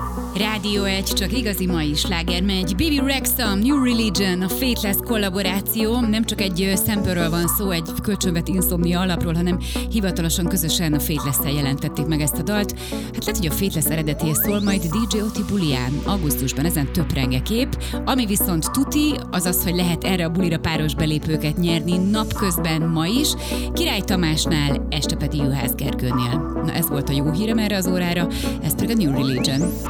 Rádió 1, csak igazi mai sláger megy. Bibi Rexha, New Religion, a Faithless kollaboráció. Nem csak egy sample-ről van szó, egy kölcsönvet Insomnia alapról, hanem hivatalosan közösen a Faithless-szel jelentették meg ezt a dalt. Hát lehet, hogy a Faithless eredetéhez szól majd DJ Oti buliján. Augusztusban ezen töprenge kép. Ami viszont tuti, az az, hogy lehet erre a bulira páros belépőket nyerni napközben ma is. Király Tamásnál, este pedig Juhász Gergőnél. Na ez volt a jó hírem erre az órára, ez pedig a New Religion.